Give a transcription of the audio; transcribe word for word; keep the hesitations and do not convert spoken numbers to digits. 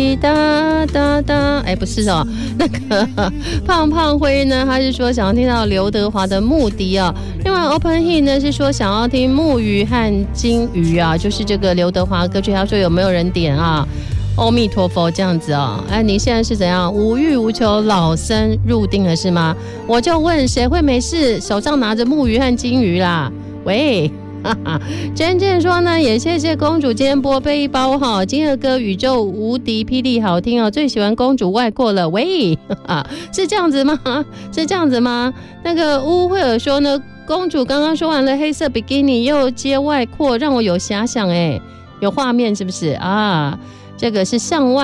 滴答答答，哎，不是哦，那个胖胖辉呢，他是说想要听到刘德华的《牧笛》啊。另外 Open He 呢是说想要听木鱼和金鱼啊，就是这个刘德华歌曲，他说有没有人点啊？阿弥陀佛，这样子哦。哎，你现在是怎样无欲无求，老僧入定了是吗？我就问，谁会没事手上拿着木鱼和金鱼啦？喂。真正说呢，也谢谢公主今天播背包哈，金儿歌宇宙无敌霹雳好听哦，最喜欢公主外扩了，喂，是这样子吗？是这样子吗？那个乌慧尔说呢，公主刚刚说完了黑色比基尼又接外扩，让我有遐想哎，有画面是不是啊？这个是向外。